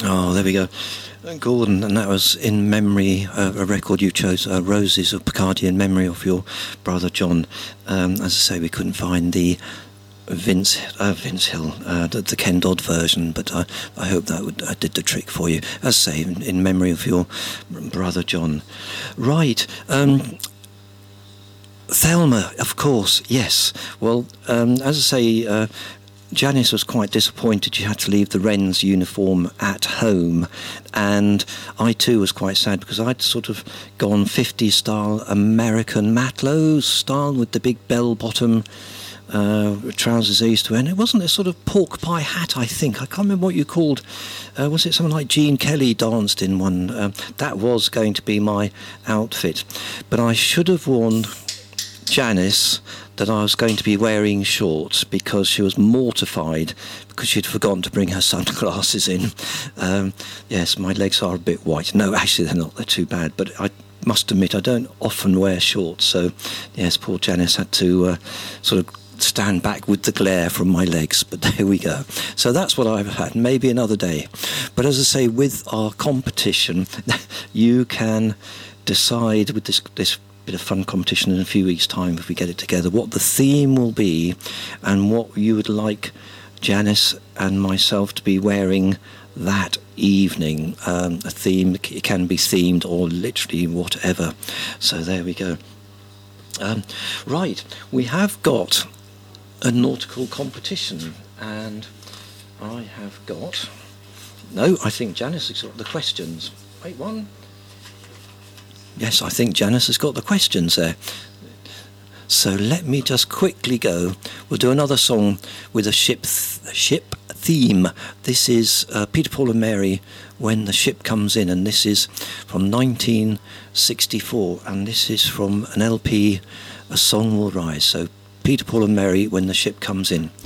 Oh, there we go. Gordon, and that was in memory, a record you chose, Roses of Picardy, in memory of your brother John. As I say, we couldn't find the Vince Hill, the Ken Dodd version, but I hope that did the trick for you. As I say, in memory of your brother John. Right. Thelma, of course, yes. Well, as I say, Janice was quite disappointed she had to leave the Wren's uniform at home, and I too was quite sad because I'd sort of gone 50s style, American Matlow style with the big bell-bottom trousers they used to wear, and it wasn't a sort of pork pie hat, I think. I can't remember what you called. Was it something like Gene Kelly danced in one? That was going to be my outfit, but I should have warned Janice that I was going to be wearing shorts because she was mortified because she'd forgotten to bring her sunglasses in. Yes, my legs are a bit white. No, actually they're not. They're too bad. But I must admit I don't often wear shorts. So, yes, poor Janice had to sort of stand back with the glare from my legs. But there we go. So that's what I've had. Maybe another day. But as I say, with our competition, you can decide with this bit of fun competition in a few weeks' time, if we get it together, what the theme will be and what you would like Janice and myself to be wearing that evening. A theme, it can be themed or literally whatever. So there we go. Right, we have got a nautical competition, and I have got... No, I think Janice has got the questions. Wait, one... Yes, I think Janice has got the questions there. So let me just quickly go. We'll do another song with a ship theme. This is Peter, Paul and Mary, When the Ship Comes In, and this is from 1964, and this is from an LP, A Song Will Rise. So Peter, Paul and Mary, When the Ship Comes In.